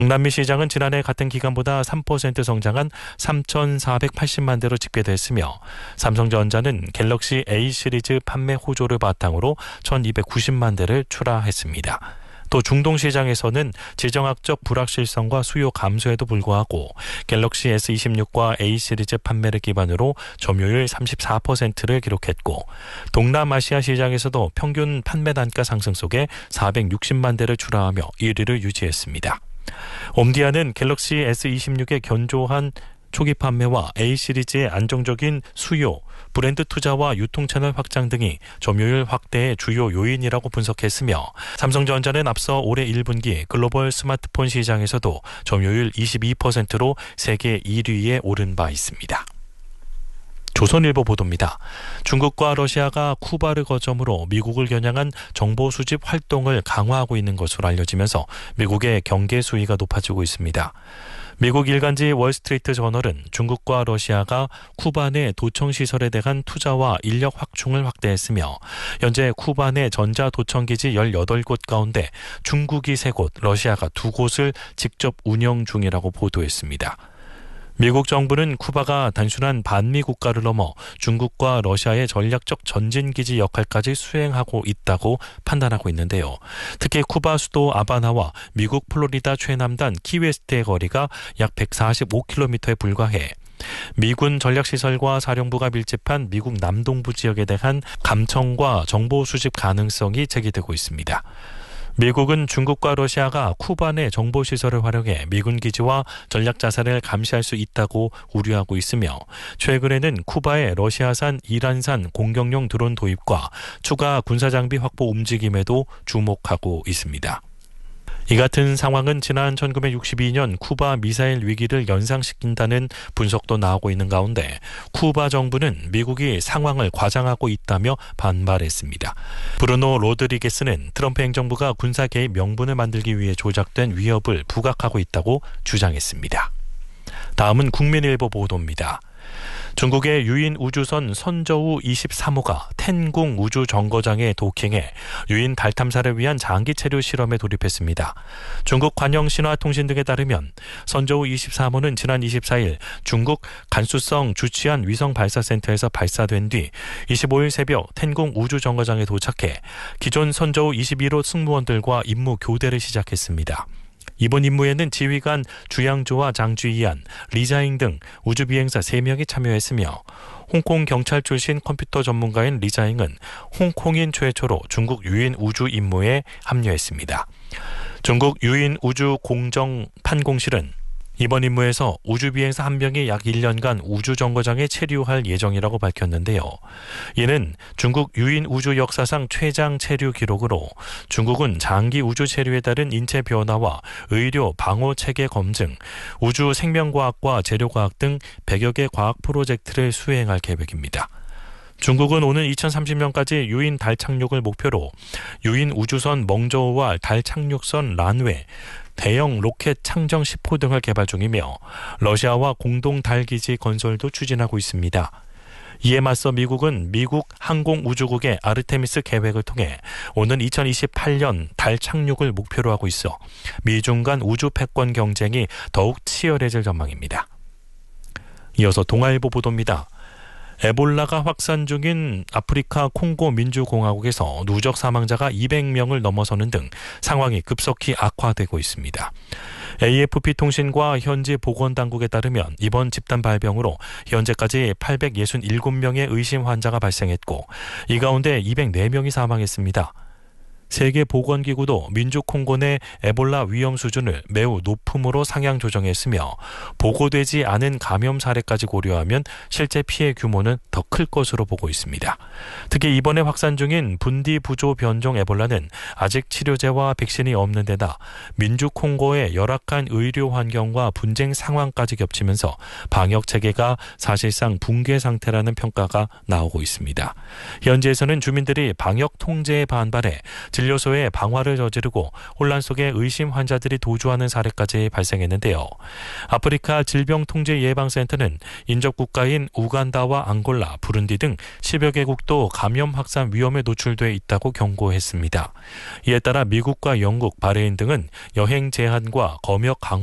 남미 시장은 지난해 같은 기간보다 3% 성장한 3,480만 대로 집계됐으며 삼성전자는 갤럭시 A 시리즈 판매 호조를 바탕으로 1,290만 대를 출하했습니다. 또 중동 시장에서는 지정학적 불확실성과 수요 감소에도 불구하고 갤럭시 S26과 A 시리즈 판매를 기반으로 점유율 34%를 기록했고 동남아시아 시장에서도 평균 판매 단가 상승 속에 460만 대를 출하하며 1위를 유지했습니다. 옴디아는 갤럭시 S26의 견조한 초기 판매와 A 시리즈의 안정적인 수요, 브랜드 투자와 유통 채널 확장 등이 점유율 확대의 주요 요인이라고 분석했으며 삼성전자는 앞서 올해 1분기 글로벌 스마트폰 시장에서도 점유율 22%로 세계 1위에 오른 바 있습니다. 조선일보 보도입니다. 중국과 러시아가 쿠바를 거점으로 미국을 겨냥한 정보 수집 활동을 강화하고 있는 것으로 알려지면서 미국의 경계 수위가 높아지고 있습니다. 미국 일간지 월스트리트 저널은 중국과 러시아가 쿠바 내 도청시설에 대한 투자와 인력 확충을 확대했으며 현재 쿠바 내 전자도청기지 18곳 가운데 중국이 3곳, 러시아가 2곳을 직접 운영 중이라고 보도했습니다. 미국 정부는 쿠바가 단순한 반미 국가를 넘어 중국과 러시아의 전략적 전진기지 역할까지 수행하고 있다고 판단하고 있는데요. 특히 쿠바 수도 아바나와 미국 플로리다 최남단 키웨스트의 거리가 약 145km에 불과해 미군 전략시설과 사령부가 밀집한 미국 남동부 지역에 대한 감청과 정보 수집 가능성이 제기되고 있습니다. 미국은 중국과 러시아가 쿠바 내 정보시설을 활용해 미군 기지와 전략 자산을 감시할 수 있다고 우려하고 있으며 최근에는 쿠바의 러시아산, 이란산 공격용 드론 도입과 추가 군사장비 확보 움직임에도 주목하고 있습니다. 이 같은 상황은 지난 1962년 쿠바 미사일 위기를 연상시킨다는 분석도 나오고 있는 가운데 쿠바 정부는 미국이 상황을 과장하고 있다며 반발했습니다. 브루노 로드리게스는 트럼프 행정부가 군사 개입 명분을 만들기 위해 조작된 위협을 부각하고 있다고 주장했습니다. 다음은 국민일보 보도입니다. 중국의 유인 우주선 선저우 23호가 텐궁 우주정거장에 도킹해 유인 달 탐사를 위한 장기 체류 실험에 돌입했습니다. 중국 관영신화통신 등에 따르면 선저우 23호는 지난 24일 중국 간수성 주치안 위성 발사센터에서 발사된 뒤 25일 새벽 텐궁 우주정거장에 도착해 기존 선저우 21호 승무원들과 임무 교대를 시작했습니다. 이번 임무에는 지휘관 주양조와 장주이안, 리자잉 등 우주비행사 3명이 참여했으며 홍콩 경찰 출신 컴퓨터 전문가인 리자잉은 홍콩인 최초로 중국 유인 우주 임무에 합류했습니다. 중국 유인 우주 공정 판공실은 이번 임무에서 우주비행사 1명이 약 1년간 우주정거장에 체류할 예정이라고 밝혔는데요. 이는 중국 유인 우주 역사상 최장 체류 기록으로 중국은 장기 우주 체류에 따른 인체 변화와 의료 방호 체계 검증, 우주 생명과학과 재료과학 등 100여 개 과학 프로젝트를 수행할 계획입니다. 중국은 오는 2030년까지 유인 달 착륙을 목표로 유인 우주선 멍저우와 달 착륙선 란웨, 대형 로켓 창정 10호 등을 개발 중이며 러시아와 공동 달기지 건설도 추진하고 있습니다. 이에 맞서 미국은 미국 항공우주국의 아르테미스 계획을 통해 오는 2028년 달 착륙을 목표로 하고 있어 미중 간 우주 패권 경쟁이 더욱 치열해질 전망입니다. 이어서 동아일보 보도입니다. 에볼라가 확산 중인 아프리카 콩고 민주공화국에서 누적 사망자가 200명을 넘어서는 등 상황이 급속히 악화되고 있습니다. AFP 통신과 현지 보건당국에 따르면 이번 집단 발병으로 현재까지 867명의 의심 환자가 발생했고 이 가운데 204명이 사망했습니다. 세계보건기구도 민주콩고 내 에볼라 위험 수준을 매우 높음으로 상향 조정했으며 보고되지 않은 감염 사례까지 고려하면 실제 피해 규모는 더 클 것으로 보고 있습니다. 특히 이번에 확산 중인 분디부조 변종 에볼라는 아직 치료제와 백신이 없는 데다 민주콩고의 열악한 의료 환경과 분쟁 상황까지 겹치면서 방역 체계가 사실상 붕괴 상태라는 평가가 나오고 있습니다. 현지에서는 주민들이 방역 통제에 반발해 진료소에 방화를 저지르고 혼란 속에 의심 환자들이 도주하는 사례까지 발생했는데요. 아프리카 질병통제예방센터는 인접 국가인 우간다와 앙골라, 부룬디 등 10여 개국도 감염 확산 위험에 노출돼 있다고 경고했습니다. 이에 따라 미국과 영국, 바레인 등은 여행 제한과 검역 강화